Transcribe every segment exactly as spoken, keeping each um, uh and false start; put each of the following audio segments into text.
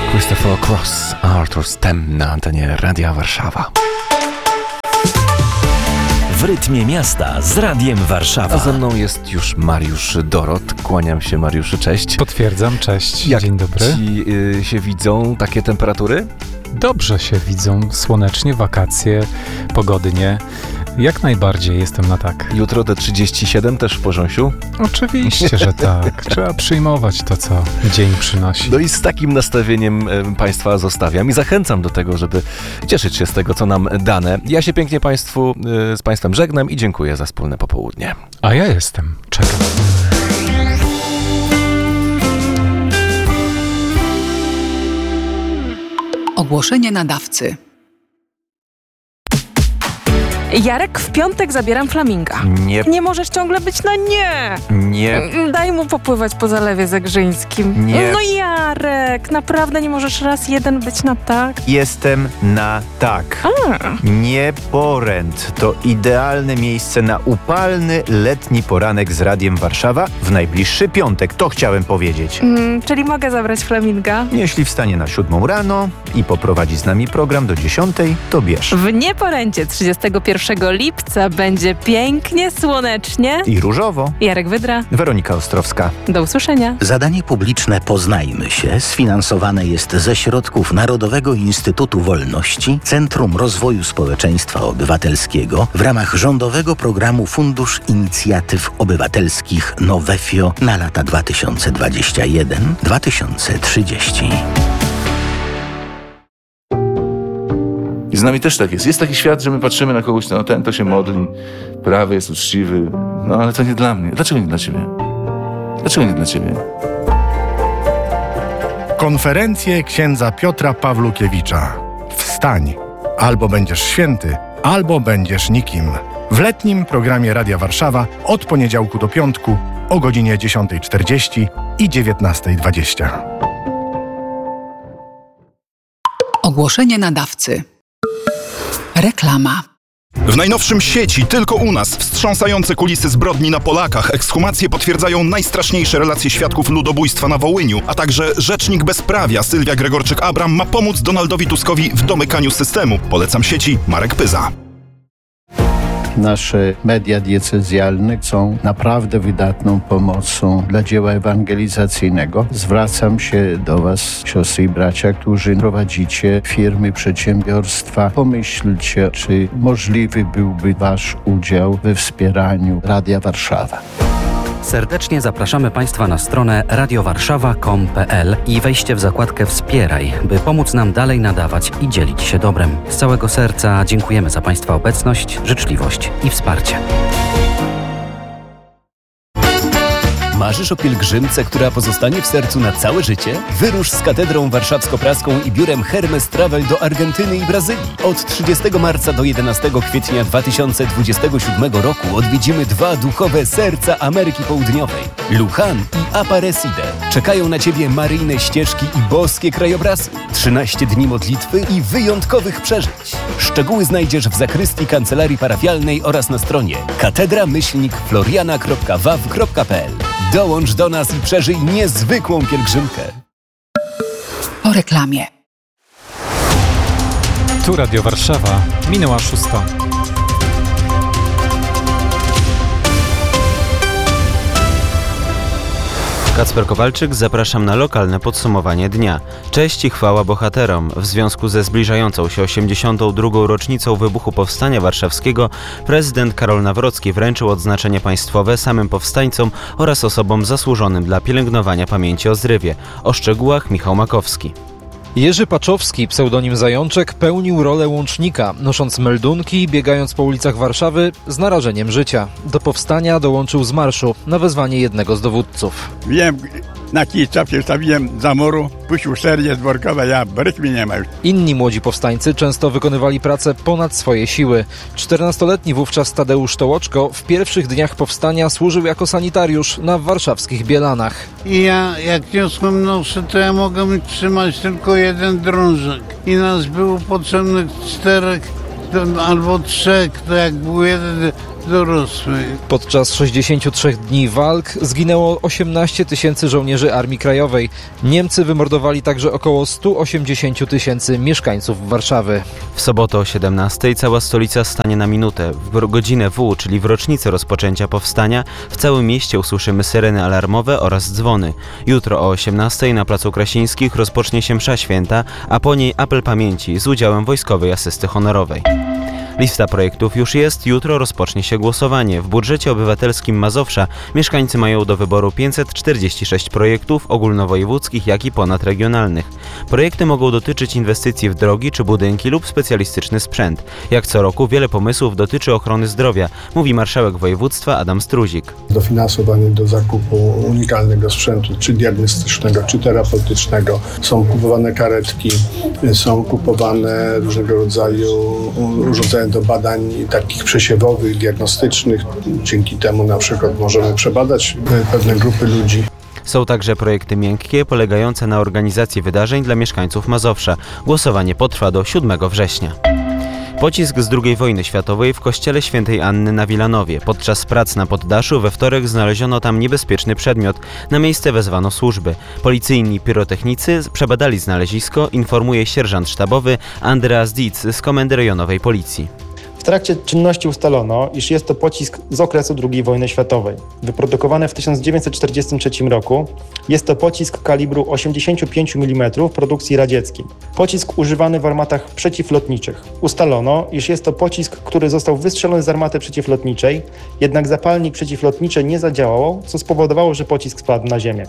Christopher Cross, Arthur Stem na antenie Radia Warszawa. W rytmie miasta z Radiem Warszawa. A ze mną jest już Mariusz Dorot. Kłaniam się, Mariuszu, cześć. Potwierdzam, cześć. Jak Dzień dobry. ci y, się widzą takie temperatury? Dobrze się widzą, słonecznie, wakacje, pogodnie. Jak najbardziej jestem na tak. Jutro do trzydzieści siedem też w porząsiu? Oczywiście, że tak. Trzeba przyjmować to, co dzień przynosi. No i z takim nastawieniem y, Państwa zostawiam i zachęcam do tego, żeby cieszyć się z tego, co nam dane. Ja się pięknie Państwu, y, z Państwem żegnam i dziękuję za wspólne popołudnie. A ja jestem. Czekam. Ogłoszenie nadawcy. Jarek, w piątek zabieram flaminga. Nie. Nie możesz ciągle być na nie. Nie. Daj mu popływać po Zalewie Zegrzyńskim. Nie. No Jarek, naprawdę nie możesz raz jeden być na tak? Jestem na tak. A. Nie poręt to idealne miejsce na upalny letni poranek z Radiem Warszawa w najbliższy piątek. To chciałem powiedzieć. Mm, czyli mogę zabrać flaminga? Jeśli wstanie na siódmą rano i poprowadzi z nami program do dziesiątej, to bierz. W Nieporęcie trzydziestego pierwszego lipca będzie pięknie, słonecznie. I różowo. Jarek Wydra. Weronika Ostrowska. Do usłyszenia. Zadanie publiczne Poznajmy się sfinansowane jest ze środków Narodowego Instytutu Wolności, Centrum Rozwoju Społeczeństwa Obywatelskiego w ramach rządowego programu Fundusz Inicjatyw Obywatelskich Nowefio na lata dwa tysiące dwudziesty pierwszy do dwa tysiące trzydziestego. I z nami też tak jest. Jest taki świat, że my patrzymy na kogoś, no ten to się modli, prawy jest uczciwy, no ale to nie dla mnie. Dlaczego nie dla ciebie? Dlaczego nie dla ciebie? Konferencje księdza Piotra Pawlukiewicza. Wstań, albo będziesz święty, albo będziesz nikim. W letnim programie Radia Warszawa od poniedziałku do piątku o godzinie dziesiąta czterdzieści i dziewiętnasta dwadzieścia. Ogłoszenie nadawcy. Reklama. W najnowszym Sieci, tylko u nas, wstrząsające kulisy zbrodni na Polakach, ekshumacje potwierdzają najstraszniejsze relacje świadków ludobójstwa na Wołyniu, a także rzecznik bezprawia Sylwia Gregorczyk-Abram ma pomóc Donaldowi Tuskowi w domykaniu systemu. Polecam Sieci, Marek Pyza. Nasze media diecezjalne są naprawdę wydatną pomocą dla dzieła ewangelizacyjnego. Zwracam się do Was, siostry i bracia, którzy prowadzicie firmy, przedsiębiorstwa. Pomyślcie, czy możliwy byłby Wasz udział we wspieraniu Radia Warszawa. Serdecznie zapraszamy Państwa na stronę radiowarszawa kropka com kropka pe el i wejście w zakładkę Wspieraj, by pomóc nam dalej nadawać i dzielić się dobrem. Z całego serca dziękujemy za Państwa obecność, życzliwość i wsparcie. Marzysz o pielgrzymce, która pozostanie w sercu na całe życie? Wyrusz z Katedrą Warszawsko-Praską i biurem Hermes Travel do Argentyny i Brazylii. Od trzydziestego marca do jedenastego kwietnia dwa tysiące dwudziestego siódmego roku odwiedzimy dwa duchowe serca Ameryki Południowej. Luján i Aparecida. Czekają na Ciebie maryjne ścieżki i boskie krajobrazy. trzynaście dni modlitwy i wyjątkowych przeżyć. Szczegóły znajdziesz w zakrystii kancelarii parafialnej oraz na stronie katedra myślnik floriana kropka waw kropka pe el. Dołącz do nas i przeżyj niezwykłą pielgrzymkę. Po reklamie. Tu Radio Warszawa. Minęła szósta. Kacper Kowalczyk, zapraszam na lokalne podsumowanie dnia. Cześć i chwała bohaterom. W związku ze zbliżającą się osiemdziesiątą drugą rocznicą wybuchu Powstania Warszawskiego prezydent Karol Nawrocki wręczył odznaczenie państwowe samym powstańcom oraz osobom zasłużonym dla pielęgnowania pamięci o zrywie. O szczegółach Michał Makowski. Jerzy Paczowski, pseudonim Zajączek, pełnił rolę łącznika, nosząc meldunki i biegając po ulicach Warszawy z narażeniem życia. Do powstania dołączył z marszu na wezwanie jednego z dowódców. Wiem, na kijca przestawiłem zamoru, puścił serię z Workowa, ja rytmie nie ma już. Inni młodzi powstańcy często wykonywali pracę ponad swoje siły. czternastoletni wówczas Tadeusz Tołoczko w pierwszych dniach powstania służył jako sanitariusz na warszawskich Bielanach. I ja, jak niosłem noszę, to ja mogłem trzymać tylko jeden drążek. I nas było potrzebnych czterech albo trzech, to jak był jeden dorosłych. Podczas sześćdziesięciu trzech dni walk zginęło osiemnaście tysięcy żołnierzy Armii Krajowej. Niemcy wymordowali także około sto osiemdziesiąt tysięcy mieszkańców Warszawy. W sobotę o siedemnastej cała stolica stanie na minutę. W godzinę W, czyli w rocznicę rozpoczęcia powstania, w całym mieście usłyszymy syreny alarmowe oraz dzwony. Jutro o osiemnastej na Placu Krasińskich rozpocznie się msza święta, a po niej apel pamięci z udziałem Wojskowej Asysty Honorowej. Lista projektów już jest, jutro rozpocznie się głosowanie. W budżecie obywatelskim Mazowsza mieszkańcy mają do wyboru pięćset czterdzieści sześć projektów ogólnowojewódzkich, jak i ponadregionalnych. Projekty mogą dotyczyć inwestycji w drogi czy budynki lub specjalistyczny sprzęt. Jak co roku wiele pomysłów dotyczy ochrony zdrowia, mówi marszałek województwa Adam Struzik. Dofinansowanie do zakupu unikalnego sprzętu, czy diagnostycznego, czy terapeutycznego. Są kupowane karetki, są kupowane różnego rodzaju urządzenia do badań takich przesiewowych, diagnostycznych. Dzięki temu na przykład możemy przebadać pewne grupy ludzi. Są także projekty miękkie, polegające na organizacji wydarzeń dla mieszkańców Mazowsza. Głosowanie potrwa do siódmego września. Pocisk z drugiej wojny światowej w kościele świętej Anny na Wilanowie. Podczas prac na poddaszu we wtorek znaleziono tam niebezpieczny przedmiot. Na miejsce wezwano służby. Policyjni pyrotechnicy przebadali znalezisko, informuje sierżant sztabowy Andreas Dietz z Komendy Rejonowej Policji. W trakcie czynności ustalono, iż jest to pocisk z okresu drugiej wojny światowej. Wyprodukowany w tysiąc dziewięćset czterdziestym trzecim roku, jest to pocisk kalibru osiemdziesiąt pięć milimetrów produkcji radzieckiej. Pocisk używany w armatach przeciwlotniczych. Ustalono, iż jest to pocisk, który został wystrzelony z armaty przeciwlotniczej, jednak zapalnik przeciwlotniczy nie zadziałał, co spowodowało, że pocisk spadł na ziemię.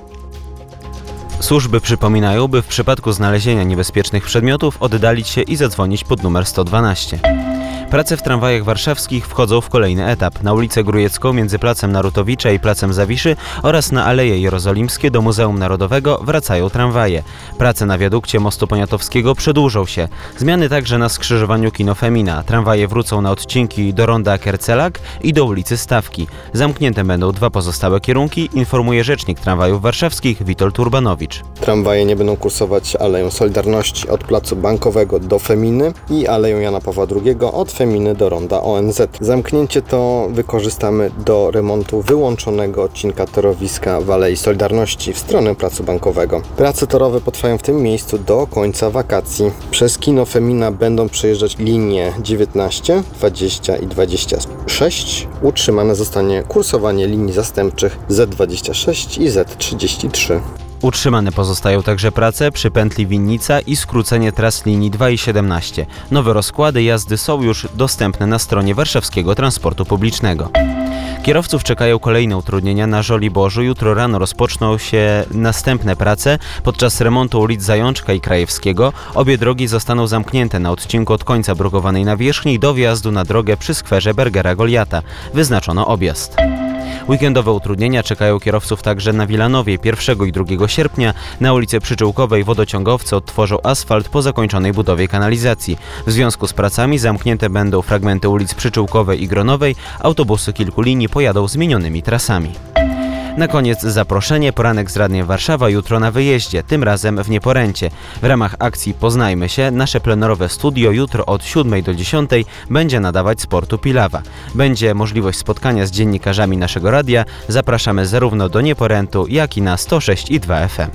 Służby przypominają, by w przypadku znalezienia niebezpiecznych przedmiotów oddalić się i zadzwonić pod numer sto dwanaście. Prace w tramwajach warszawskich wchodzą w kolejny etap. Na ulicę Grójecką między Placem Narutowicza i Placem Zawiszy oraz na Aleje Jerozolimskie do Muzeum Narodowego wracają tramwaje. Prace na wiadukcie Mostu Poniatowskiego przedłużą się. Zmiany także na skrzyżowaniu Kino Femina. Tramwaje wrócą na odcinki do ronda Kercelak i do ulicy Stawki. Zamknięte będą dwa pozostałe kierunki, informuje rzecznik tramwajów warszawskich Witold Urbanowicz. Tramwaje nie będą kursować Aleją Solidarności od Placu Bankowego do Feminy i Aleją Jana Pawła drugiego od Feminy do ronda O N Z. Zamknięcie to wykorzystamy do remontu wyłączonego odcinka torowiska w Alei Solidarności w stronę Placu Bankowego. Prace torowe potrwają w tym miejscu do końca wakacji. Przez Kino Femina będą przejeżdżać linie dziewiętnaście, dwadzieścia i dwadzieścia sześć. Utrzymane zostanie kursowanie linii zastępczych Z dwadzieścia sześć i Z trzydzieści trzy. Utrzymane pozostają także prace przy pętli Winnica i skrócenie tras linii dwa i siedemnaście. Nowe rozkłady jazdy są już dostępne na stronie warszawskiego transportu publicznego. Kierowców czekają kolejne utrudnienia na Żoliborzu. Jutro rano rozpoczną się następne prace. Podczas remontu ulic Zajączka i Krajewskiego obie drogi zostaną zamknięte na odcinku od końca brukowanej nawierzchni do wjazdu na drogę przy skwerze Bergera Goliata. Wyznaczono objazd. Weekendowe utrudnienia czekają kierowców także na Wilanowie. pierwszego i drugiego sierpnia na ulicy Przyczółkowej wodociągowcy odtworzą asfalt po zakończonej budowie kanalizacji. W związku z pracami zamknięte będą fragmenty ulic Przyczółkowej i Gronowej. Autobusy kilku linii pojadą zmienionymi trasami. Na koniec zaproszenie, poranek z Radiem Warszawa jutro na wyjeździe, tym razem w Nieporęcie. W ramach akcji Poznajmy się nasze plenerowe studio jutro od siódmej do dziesiątej będzie nadawać Sportu Pilawa. Będzie możliwość spotkania z dziennikarzami naszego radia. Zapraszamy zarówno do Nieporętu, jak i na sto sześć i dwa F M.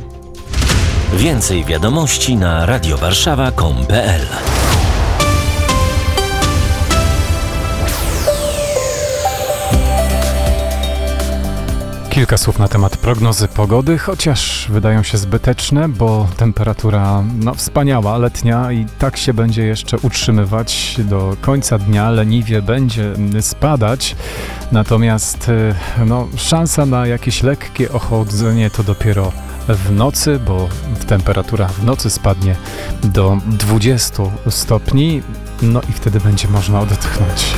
Więcej wiadomości na radiowarszawa kropka com kropka p l. Kilka słów na temat prognozy pogody, chociaż wydają się zbyteczne, bo temperatura no, wspaniała, letnia i tak się będzie jeszcze utrzymywać do końca dnia. Leniwie będzie spadać, natomiast no, szansa na jakieś lekkie ochłodzenie to dopiero w nocy, bo temperatura w nocy spadnie do dwudziestu stopni, no i wtedy będzie można odetchnąć.